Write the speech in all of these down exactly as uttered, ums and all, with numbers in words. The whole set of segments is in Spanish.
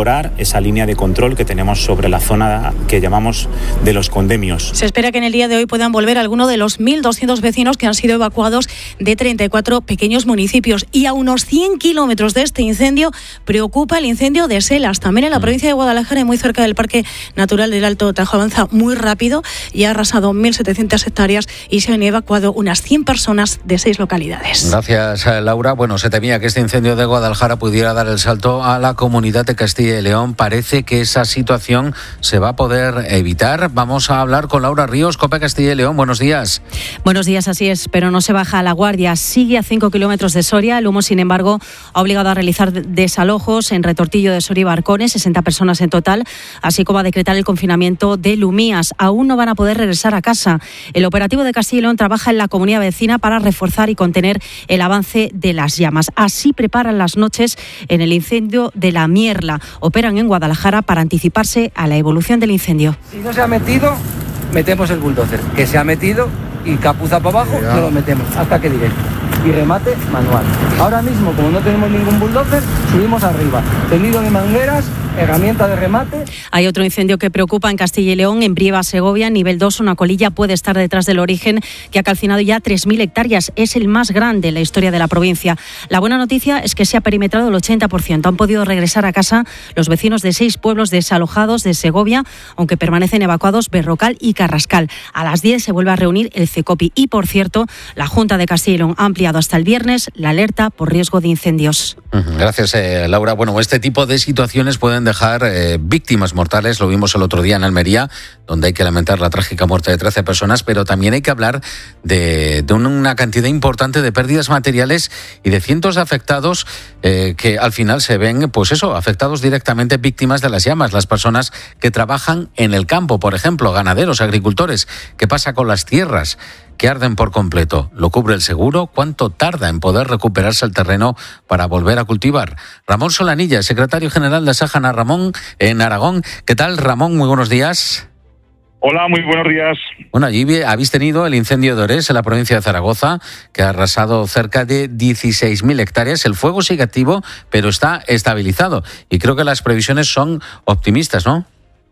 mejorar esa línea de control que tenemos sobre la zona que llamamos de los condemios. Se espera que en el día de hoy puedan volver algunos de los mil doscientos vecinos que han sido evacuados de treinta y cuatro pequeños municipios. Y a unos cien kilómetros de este incendio preocupa el incendio de Selas, también en la provincia de Guadalajara y muy cerca del Parque Natural del Alto Tajo. Avanza muy rápido y ha arrasado mil setecientas hectáreas y se han evacuado unas cien personas de seis localidades. Gracias, Laura. Bueno, se temía que este incendio de Guadalajara pudiera dar el salto a la comunidad de Castilla y León. Parece que esa situación se va a poder evitar. Vamos a hablar con Laura Ríos, COPE Castilla y León. Buenos días. Buenos días, así es, pero no se baja la guardia. Sigue a cinco kilómetros de Soria. El humo, sin embargo, ha obligado a realizar desalojos en Retortillo de Soria y Barcones, sesenta personas en total, así como a decretar el confinamiento de Lumías. Aún no van a poder regresar a casa. El operativo de Castilla y León trabaja en la comunidad vecina para reforzar y contener el avance de las llamas. Así preparan las noches en el incendio de La Mierla. Operan en Guadalajara para anticiparse a la evolución del incendio. Si no se ha metido, metemos el bulldozer. Que se ha metido y capuza para abajo, no lo metemos hasta que directo. Y remate manual. Ahora mismo, como no tenemos ningún bulldozer, subimos arriba. Tendido de mangueras, herramienta de remate. Hay otro incendio que preocupa en Castilla y León, en Brieva, Segovia, nivel dos. Una colilla puede estar detrás del origen, que ha calcinado ya tres mil hectáreas. Es el más grande en la historia de la provincia. La buena noticia es que se ha perimetrado el ochenta por ciento. Han podido regresar a casa los vecinos de seis pueblos desalojados de Segovia, aunque permanecen evacuados Berrocal y Carrascal. A las diez se vuelve a reunir el CECOPI. Y, por cierto, la Junta de Castilla y León ha ampliado hasta el viernes la alerta por riesgo de incendios. Gracias, eh, Laura. Bueno, este tipo de situaciones pueden dejar eh, víctimas mortales. Lo vimos el otro día en Almería, donde hay que lamentar la trágica muerte de trece personas, pero también hay que hablar de, de una cantidad importante de pérdidas materiales y de cientos de afectados eh, que al final se ven, pues eso, afectados directamente, víctimas de las llamas. Las personas que trabajan en el campo, por ejemplo, ganaderos, agricultores. ¿Qué pasa con las tierras que arden por completo? ¿Lo cubre el seguro? ¿Cuánto tarda en poder recuperarse el terreno para volver a cultivar? Ramón Solanilla, secretario general de Sájana Ramón en Aragón. ¿Qué tal, Ramón? Muy buenos días. Hola, muy buenos días. Bueno, allí habéis tenido el incendio de Orés en la provincia de Zaragoza, que ha arrasado cerca de dieciséis mil hectáreas. El fuego sigue activo, pero está estabilizado. Y creo que las previsiones son optimistas, ¿no?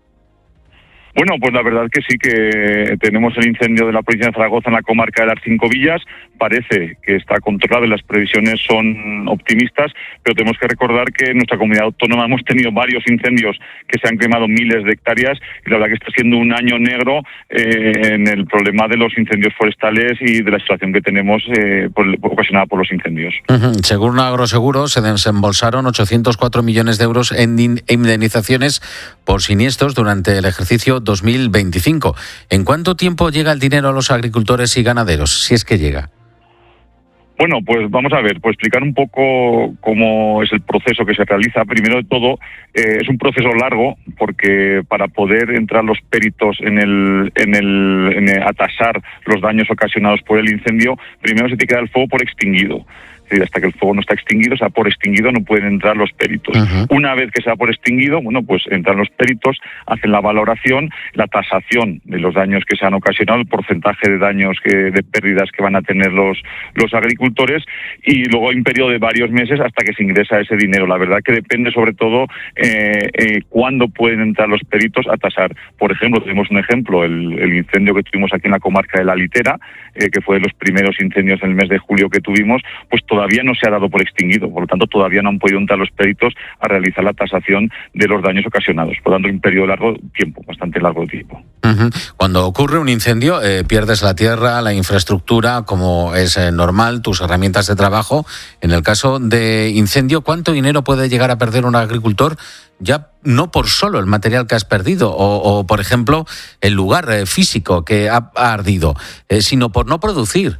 Bueno, pues la verdad que sí, que tenemos el incendio de la provincia de Zaragoza en la comarca de las Cinco Villas. Parece que está controlado y las previsiones son optimistas, pero tenemos que recordar que en nuestra comunidad autónoma hemos tenido varios incendios que se han quemado miles de hectáreas y la verdad que está siendo un año negro eh, en el problema de los incendios forestales y de la situación que tenemos eh, por, ocasionada por los incendios. Uh-huh. Según Agroseguro, se desembolsaron ochocientos cuatro millones de euros en indemnizaciones por siniestros durante el ejercicio dos mil veinticinco. ¿En cuánto tiempo llega el dinero a los agricultores y ganaderos, si es que llega? Bueno, pues vamos a ver, pues explicar un poco cómo es el proceso que se realiza. Primero de todo, eh, es un proceso largo porque para poder entrar los peritos en el, en el, en el, a tasar los daños ocasionados por el incendio, primero se te queda el fuego por extinguido. Hasta que el fuego no está extinguido, o sea, por extinguido no pueden entrar los peritos. Uh-huh. Una vez que sea por extinguido, bueno, pues entran los peritos, hacen la valoración, la tasación de los daños que se han ocasionado, el porcentaje de daños, que, de pérdidas que van a tener los, los agricultores, y luego hay un periodo de varios meses hasta que se ingresa ese dinero. La verdad que depende sobre todo eh, eh, cuándo pueden entrar los peritos a tasar. Por ejemplo, tenemos un ejemplo, el, el incendio que tuvimos aquí en la comarca de La Litera, eh, que fue de los primeros incendios en el mes de julio que tuvimos, pues todo todavía no se ha dado por extinguido, por lo tanto todavía no han podido entrar los peritos a realizar la tasación de los daños ocasionados, por lo tanto un periodo largo tiempo, bastante largo tiempo. Uh-huh. Cuando ocurre un incendio, eh, pierdes la tierra, la infraestructura, como es eh, normal, tus herramientas de trabajo. En el caso de incendio, ¿cuánto dinero puede llegar a perder un agricultor? Ya no por solo el material que has perdido o, o por ejemplo, el lugar eh, físico que ha, ha ardido, eh, sino por no producir.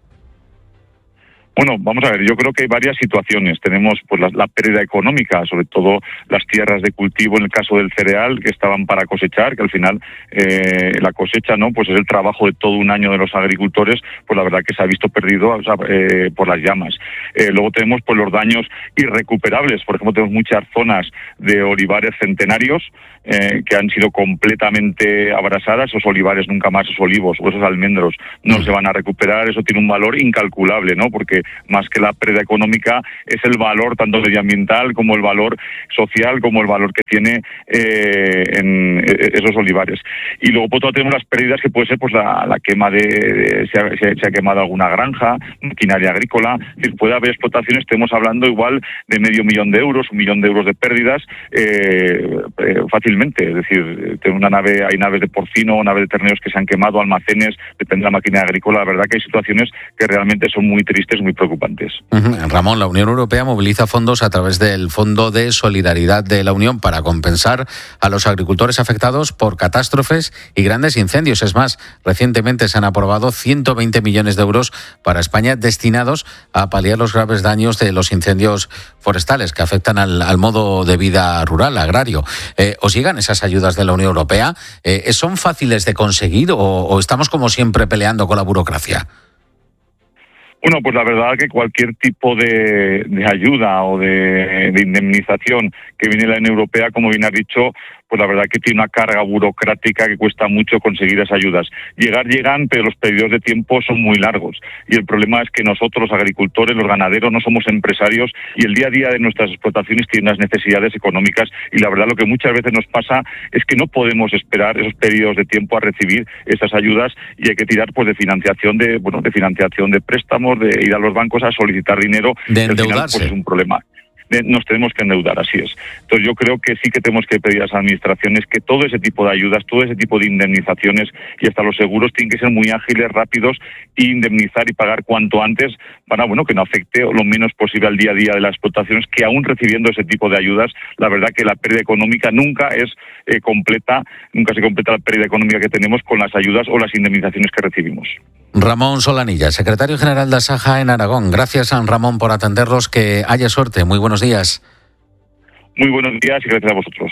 Bueno, vamos a ver, yo creo que hay varias situaciones. Tenemos pues la, la pérdida económica, sobre todo las tierras de cultivo en el caso del cereal que estaban para cosechar, que al final eh, la cosecha no, pues es el trabajo de todo un año de los agricultores, pues la verdad que se ha visto perdido, o sea, eh, por las llamas. Eh, luego tenemos pues los daños irrecuperables, por ejemplo tenemos muchas zonas de olivares centenarios eh, que han sido completamente abrasadas. Esos olivares nunca más, esos olivos o esos almendros no se van a recuperar. Eso tiene un valor incalculable, ¿no? Porque más que la pérdida económica es el valor tanto medioambiental como el valor social, como el valor que tiene eh, en esos olivares. Y luego por otro lado tenemos las pérdidas que puede ser pues la, la quema de, de se, ha, se, se ha quemado alguna granja, maquinaria agrícola, es decir, puede haber explotaciones, estamos hablando igual de medio millón de euros, un millón de euros de pérdidas eh, eh, fácilmente, es decir, tengo una nave, hay naves de porcino, naves de terneros que se han quemado, almacenes, depende de la maquinaria agrícola, la verdad que hay situaciones que realmente son muy tristes, muy preocupantes. Uh-huh. Ramón, la Unión Europea moviliza fondos a través del Fondo de Solidaridad de la Unión para compensar a los agricultores afectados por catástrofes y grandes incendios. Es más, recientemente se han aprobado ciento veinte millones de euros para España destinados a paliar los graves daños de los incendios forestales que afectan al, al modo de vida rural, agrario. Eh, ¿Os llegan esas ayudas de la Unión Europea? Eh, ¿Son fáciles de conseguir o, o estamos como siempre peleando con la burocracia? Bueno, pues la verdad que cualquier tipo de, de ayuda o de, de indemnización que viene de la Unión Europea, como bien has dicho, pues la verdad que tiene una carga burocrática que cuesta mucho conseguir esas ayudas. Llegar llegan, pero los periodos de tiempo son muy largos. Y el problema es que nosotros, los agricultores, los ganaderos, no somos empresarios y el día a día de nuestras explotaciones tienen unas necesidades económicas y la verdad lo que muchas veces nos pasa es que no podemos esperar esos periodos de tiempo a recibir esas ayudas y hay que tirar pues de financiación de bueno de financiación de préstamos, de ir a los bancos a solicitar dinero. De endeudarse. Al final, pues es un problema. Nos tenemos que endeudar, así es. Entonces yo creo que sí que tenemos que pedir a las administraciones que todo ese tipo de ayudas, todo ese tipo de indemnizaciones y hasta los seguros tienen que ser muy ágiles, rápidos e indemnizar y pagar cuanto antes para bueno que no afecte lo menos posible al día a día de las explotaciones, que aún recibiendo ese tipo de ayudas, la verdad que la pérdida económica nunca es eh, completa, nunca se completa la pérdida económica que tenemos con las ayudas o las indemnizaciones que recibimos. Ramón Solanilla, secretario general de Asaja en Aragón. Gracias, San Ramón, por atenderlos. Que haya suerte. Muy buenos días. Muy buenos días y gracias a vosotros.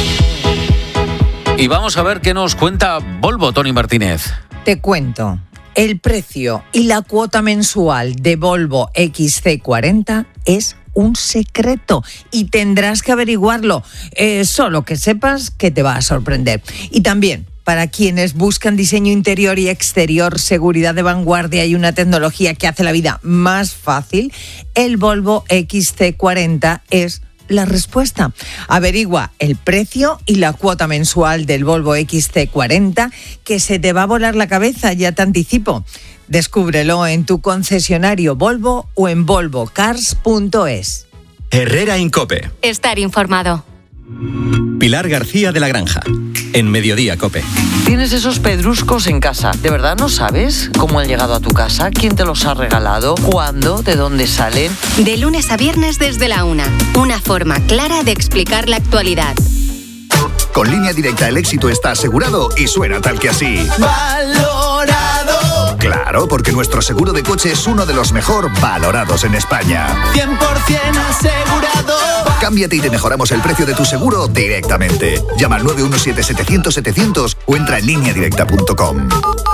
Y vamos a ver qué nos cuenta Volvo, Tony Martínez. Te cuento. El precio y la cuota mensual de Volvo equis ce cuarenta es un secreto y tendrás que averiguarlo. Eh, solo que sepas que te va a sorprender. Y también, para quienes buscan diseño interior y exterior, seguridad de vanguardia y una tecnología que hace la vida más fácil, el Volvo equis ce cuarenta es la respuesta. Averigua el precio y la cuota mensual del Volvo equis ce cuarenta, que se te va a volar la cabeza, ya te anticipo. Descúbrelo en tu concesionario Volvo o en volvo cars punto es. Herrera Incope. Estar informado. Pilar García de la Granja, en Mediodía Cope. Tienes esos pedruscos en casa. ¿De verdad no sabes cómo han llegado a tu casa? ¿Quién te los ha regalado? ¿Cuándo? ¿De dónde salen? De lunes a viernes desde la una. Una forma clara de explicar la actualidad. Con Línea Directa el éxito está asegurado y suena tal que así. ¡Valorado! Claro, porque nuestro seguro de coche es uno de los mejor valorados en España. cien por ciento asegurado. Cámbiate y te mejoramos el precio de tu seguro directamente. Llama al nueve uno siete setecientos setecientos o entra en línea directa punto com.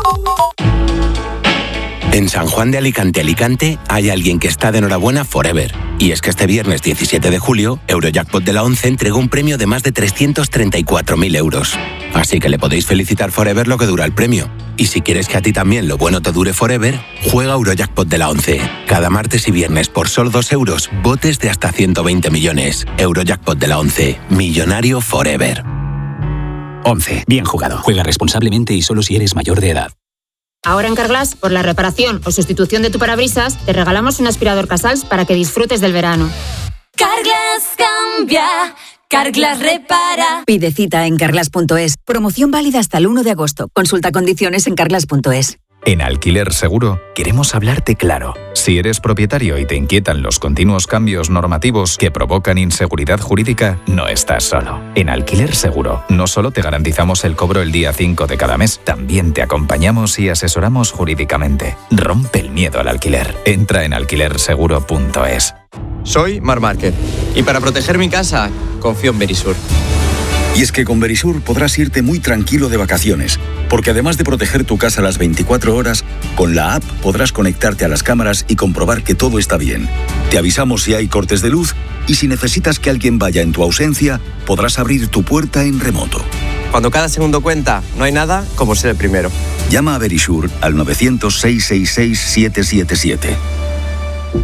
En San Juan de Alicante, Alicante, hay alguien que está de enhorabuena forever. Y es que este viernes diecisiete de julio, Eurojackpot de la ONCE entregó un premio de más de trescientos treinta y cuatro mil euros. Así que le podéis felicitar forever lo que dura el premio. Y si quieres que a ti también lo bueno te dure forever, juega Eurojackpot de la ONCE. Cada martes y viernes por solo dos euros, botes de hasta ciento veinte millones. Eurojackpot de la ONCE. Millonario forever. ONCE. Bien jugado. Juega responsablemente y solo si eres mayor de edad. Ahora en Carglass, por la reparación o sustitución de tu parabrisas, te regalamos un aspirador Casals para que disfrutes del verano. Carglass cambia, Carglass repara. Pide cita en carglass punto es. Promoción válida hasta el uno de agosto. Consulta condiciones en carglass punto es. En Alquiler Seguro queremos hablarte claro. Si eres propietario y te inquietan los continuos cambios normativos que provocan inseguridad jurídica, no estás solo. En Alquiler Seguro no solo te garantizamos el cobro el día cinco de cada mes, también te acompañamos y asesoramos jurídicamente. Rompe el miedo al alquiler. Entra en alquiler seguro punto es. Soy Mar Márquez y para proteger mi casa confío en Verisur. Y es que con Verisur podrás irte muy tranquilo de vacaciones, porque además de proteger tu casa las veinticuatro horas, con la app podrás conectarte a las cámaras y comprobar que todo está bien. Te avisamos si hay cortes de luz y si necesitas que alguien vaya en tu ausencia, podrás abrir tu puerta en remoto. Cuando cada segundo cuenta, no hay nada como ser el primero. Llama a Verisur al novecientos, seiscientos sesenta y seis, siete siete siete.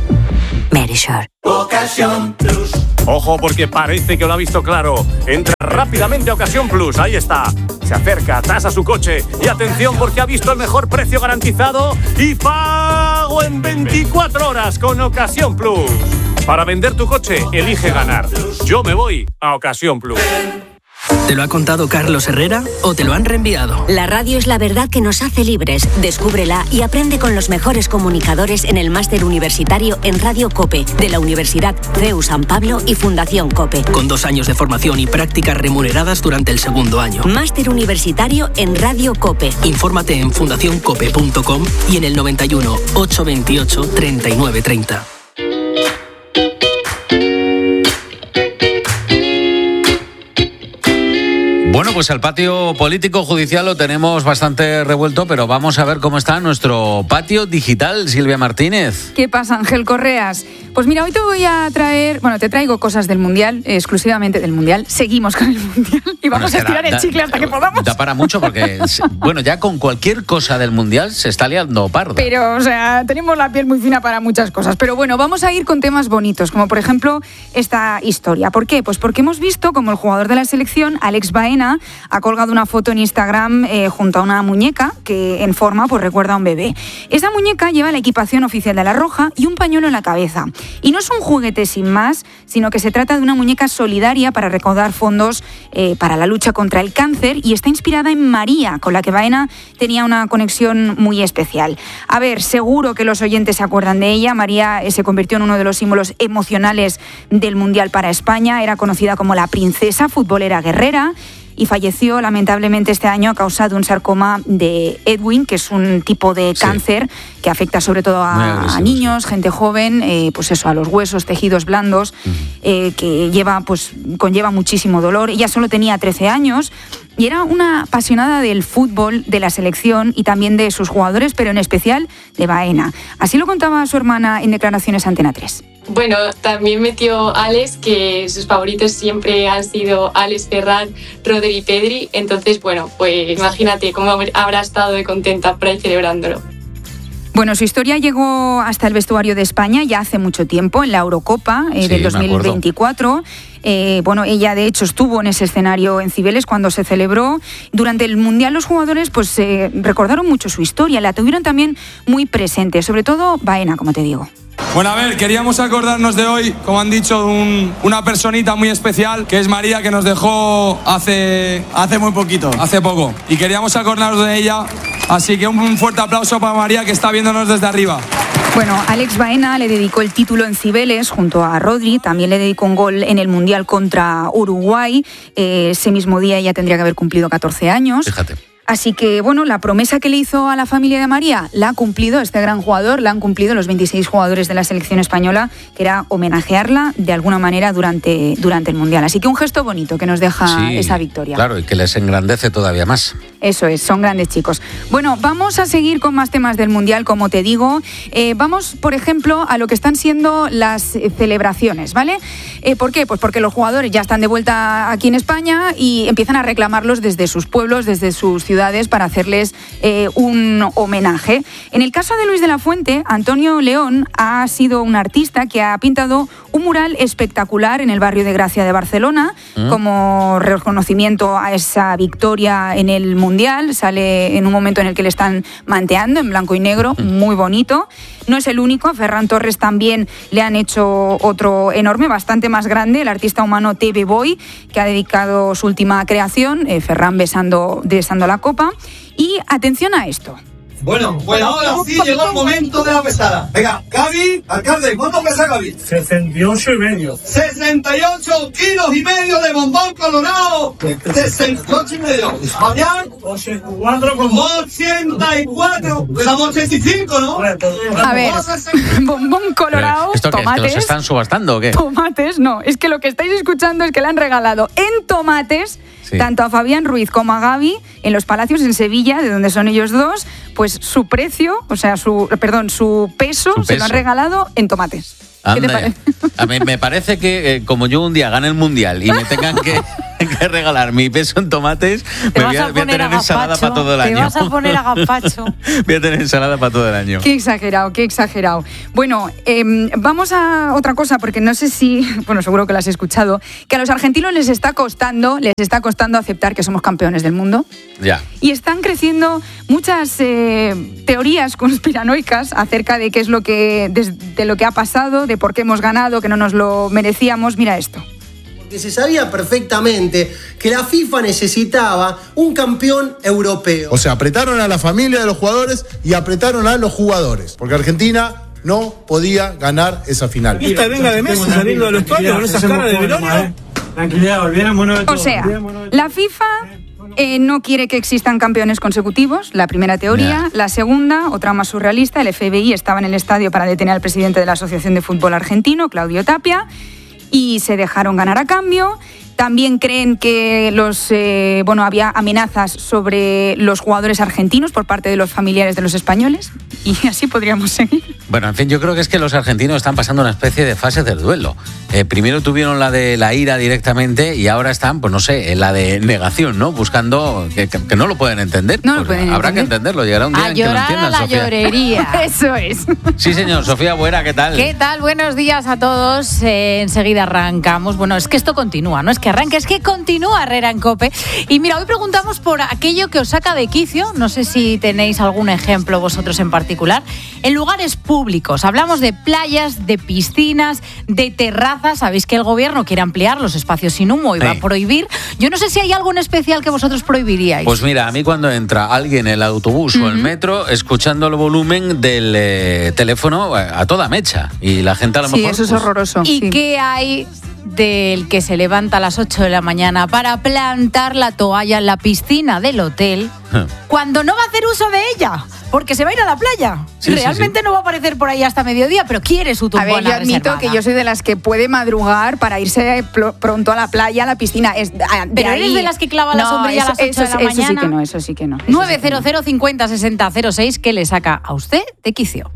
Verisure. Ocasión Plus. Ojo, porque parece que lo ha visto claro. Entra rápidamente a Ocasión Plus, ahí está. Se acerca, tasa su coche y atención porque ha visto el mejor precio garantizado y pago en veinticuatro horas con Ocasión Plus. Para vender tu coche, elige ganar. Yo me voy a Ocasión Plus. ¿Te lo ha contado Carlos Herrera o te lo han reenviado? La radio es la verdad que nos hace libres. Descúbrela y aprende con los mejores comunicadores en el máster universitario en Radio COPE de la Universidad C E U San Pablo y Fundación COPE. Con dos años de formación y prácticas remuneradas durante el segundo año. Máster universitario en Radio COPE. Infórmate en fundación cope punto com y en el noventa y uno, ochocientos veintiocho, treinta y nueve treinta. Bueno, pues el patio político judicial lo tenemos bastante revuelto, pero vamos a ver cómo está nuestro patio digital, Silvia Martínez. ¿Qué pasa, Ángel Correas? Pues mira, hoy te voy a traer, bueno, te traigo cosas del Mundial, eh, exclusivamente del Mundial. Seguimos con el Mundial y vamos bueno, a estirar da, el chicle da, hasta que podamos. Da para mucho porque, bueno, ya con cualquier cosa del Mundial se está liando parda. Pero, o sea, tenemos la piel muy fina para muchas cosas. Pero bueno, vamos a ir con temas bonitos, como por ejemplo esta historia. ¿Por qué? Pues porque hemos visto como el jugador de la selección, Alex Baena, ha colgado una foto en Instagram eh, junto a una muñeca que en forma pues recuerda a un bebé. Esa muñeca lleva la equipación oficial de la Roja y un pañuelo en la cabeza. Y no es un juguete sin más, sino que se trata de una muñeca solidaria para recaudar fondos eh, para la lucha contra el cáncer y está inspirada en María, con la que Baena tenía una conexión muy especial. A ver, seguro que los oyentes se acuerdan de ella. María eh, se convirtió en uno de los símbolos emocionales del Mundial para España. Era conocida como la princesa futbolera guerrera y falleció lamentablemente este año a causa de un sarcoma de Ewing, que es un tipo de cáncer sí. que afecta sobre todo a, a niños, gente joven, eh, pues eso, a los huesos, tejidos blandos, uh-huh. eh, que lleva, pues, conlleva muchísimo dolor. Ella solo tenía trece años y era una apasionada del fútbol, de la selección y también de sus jugadores, pero en especial de Baena. Así lo contaba su hermana en declaraciones a Antena tres. Bueno, también metió Alex, que sus favoritos siempre han sido Alex, Ferran, Rodri y Pedri. Entonces, bueno, pues imagínate cómo habrá estado de contenta por ahí celebrándolo. Bueno, su historia llegó hasta el vestuario de España ya hace mucho tiempo, en la Eurocopa eh, sí, del dos mil veinticuatro. Eh, bueno, ella de hecho estuvo en ese escenario en Cibeles cuando se celebró. Durante el Mundial los jugadores pues eh, recordaron mucho su historia, la tuvieron también muy presente, sobre todo Baena, como te digo. Bueno, a ver, queríamos acordarnos de hoy, como han dicho, un, una personita muy especial, que es María, que nos dejó hace... Hace muy poquito. Hace poco. Y queríamos acordarnos de ella, así que un fuerte aplauso para María, que está viéndonos desde arriba. Bueno, Alex Baena le dedicó el título en Cibeles junto a Rodri, también le dedicó un gol en el Mundial contra Uruguay. Eh, ese mismo día ella tendría que haber cumplido catorce años. Fíjate. Así que, bueno, la promesa que le hizo a la familia de María la ha cumplido este gran jugador, la han cumplido los veintiséis jugadores de la selección española, que era homenajearla de alguna manera durante, durante el Mundial. Así que un gesto bonito que nos deja sí, esa victoria. Claro, y que les engrandece todavía más. Eso es, son grandes chicos. Bueno, vamos a seguir con más temas del Mundial, como te digo. Eh, vamos, por ejemplo, a lo que están siendo las celebraciones, ¿vale? Eh, ¿Por qué? Pues porque los jugadores ya están de vuelta aquí en España y empiezan a reclamarlos desde sus pueblos, desde sus ciudades, para hacerles eh, un homenaje. En el caso de Luis de la Fuente, Antonio León ha sido un artista que ha pintado un mural espectacular en el barrio de Gracia de Barcelona, ¿Mm? como reconocimiento a esa victoria en el Mundial. Sale en un momento en el que le están manteando en blanco y negro, muy bonito. No es el único, a Ferran Torres también le han hecho otro enorme, bastante más grande, el artista humano T V Boy, que ha dedicado su última creación, eh, Ferran besando, besando la copa. Y atención a esto. Bueno, pues ahora sí llegó el momento de la pesada. Venga, Gaby, alcalde, ¿cuánto pesa Gaby? sesenta y ocho y medio. sesenta y ocho kilos y medio de bombón colorado. sesenta y ocho y medio. Fabián. ochenta y cuatro como. ochenta y cuatro. Quedamos ochenta y cinco, ¿no? A ver, bombón colorado, ¿Esto qué tomates. es? ¿Que los están subastando o qué? Tomates, no. Es que lo que estáis escuchando es que le han regalado en tomates, sí. tanto a Fabián Ruiz como a Gaby, en los Palacios en Sevilla, de donde son ellos dos, pues su precio, o sea, su perdón, su peso, su peso. se lo han regalado en tomates. Anda, ¿qué te parece? A mí me parece que eh, como yo un día gane el Mundial y me tengan que que regalar mi peso en tomates, Te me vas voy a, a voy a poner tener ensalada para todo el Te año. vas a poner a gazpacho. Voy a tener ensalada para todo el año. Qué exagerado, qué exagerado. Bueno, eh, vamos a otra cosa, porque no sé si, bueno, seguro que lo has escuchado, que a los argentinos les está costando, les está costando aceptar que somos campeones del mundo. Ya. Y están creciendo muchas eh, teorías conspiranoicas acerca de qué es lo que, de, de lo que ha pasado, de por qué hemos ganado, que no nos lo merecíamos. Mira esto. Porque se sabía perfectamente que la FIFA necesitaba un campeón europeo. O sea, apretaron a la familia de los jugadores y apretaron a los jugadores. Porque Argentina no podía ganar esa final. Y esta venga de Messi saliendo de los palos con esas caras de velorio. Tranquilidad, olvidémonos de todo. O sea, la FIFA eh, no quiere que existan campeones consecutivos, la primera teoría. La segunda, otra más surrealista, el F B I estaba en el estadio para detener al presidente de la Asociación de Fútbol Argentino, Claudio Tapia, y se dejaron ganar a cambio. También creen que los, eh, bueno, había amenazas sobre los jugadores argentinos por parte de los familiares de los españoles, y así podríamos seguir. Bueno, en fin, yo creo que es que los argentinos están pasando una especie de fase del duelo. Eh, primero tuvieron la de la ira directamente y ahora están, pues no sé, en la de negación, ¿no? Buscando que, que, que no lo pueden entender. No pues lo pueden habrá entender. que entenderlo, llegará un día A en que lo llorar entiendan, a la Sofía. llorería. Eso es. Sí, señor. Sofía Buera, ¿qué tal? ¿Qué tal? Buenos días a todos. Eh, enseguida arrancamos. Bueno, es que esto continúa, no es que arranque, es que continúa Herrera en COPE. Y mira, hoy preguntamos por aquello que os saca de quicio. No sé si tenéis algún ejemplo vosotros en particular. En lugares públicos. Hablamos de playas, de piscinas, de terrazas. Sabéis que el gobierno quiere ampliar los espacios sin humo y Sí. va a prohibir. Yo no sé si hay algo en especial que vosotros prohibiríais. Pues mira, a mí cuando entra alguien en el autobús o el metro escuchando el volumen del eh, teléfono eh, a toda mecha y la gente a lo Sí, mejor... eso es pues, horroroso. ¿Y sí. qué hay del que se levanta a las ocho de la mañana para plantar la toalla en la piscina del hotel cuando no va a hacer uso de ella? Porque se va a ir a la playa. Sí, sí, Realmente sí. no va a aparecer por ahí hasta mediodía, pero quiere su A tumbona ver, yo admito reservada. que yo soy de las que puede madrugar para irse pl- pronto a la playa, a la piscina. Es, a- de Pero eres ahí- de las que clava la No, sombrilla a eso- las ocho eso, de la eso sí mañana. que no, eso sí que no. Eso nueve sí que cero no. cero cincuenta sesenta cero seis que le saca a usted de quicio.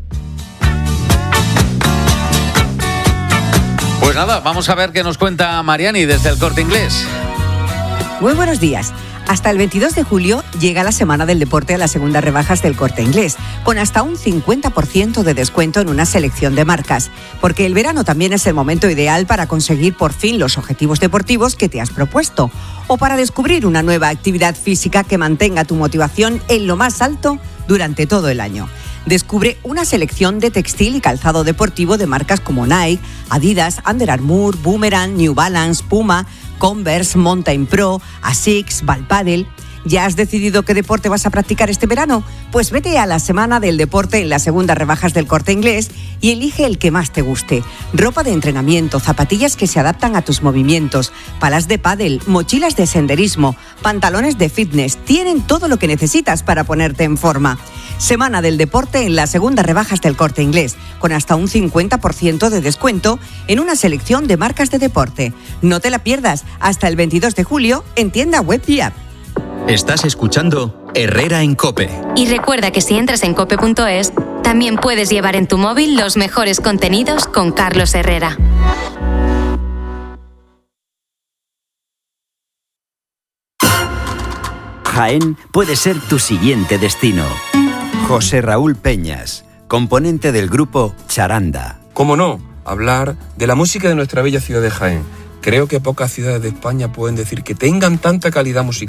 Pues nada, vamos a ver qué nos cuenta Mariani desde el Corte Inglés. Muy buenos días. Hasta el veintidós de julio llega la Semana del Deporte a las segundas rebajas del Corte Inglés, con hasta un cincuenta por ciento de descuento en una selección de marcas, porque el verano también es el momento ideal para conseguir por fin los objetivos deportivos que te has propuesto, o para descubrir una nueva actividad física que mantenga tu motivación en lo más alto durante todo el año. Descubre una selección de textil y calzado deportivo de marcas como Nike, Adidas, Under Armour, Boomerang, New Balance, Puma, Converse, Mountain Pro, Asics, Valpadel. ¿Ya has decidido qué deporte vas a practicar este verano? Pues vete a la Semana del Deporte en las segundas rebajas del Corte Inglés y elige el que más te guste. Ropa de entrenamiento, zapatillas que se adaptan a tus movimientos, palas de pádel, mochilas de senderismo, pantalones de fitness. Tienen todo lo que necesitas para ponerte en forma. Semana del Deporte en las segundas rebajas del Corte Inglés, con hasta un cincuenta por ciento de descuento en una selección de marcas de deporte. No te la pierdas hasta el veintidós de julio en tienda web y app. Estás escuchando Herrera en COPE. Y recuerda que si entras en cope punto es, también puedes llevar en tu móvil los mejores contenidos con Carlos Herrera. Jaén puede ser tu siguiente destino. José Raúl Peñas, componente del grupo Charanda. ¿Cómo no? Hablar de la música de nuestra bella ciudad de Jaén. Creo que pocas ciudades de España pueden decir que tengan tanta calidad musical.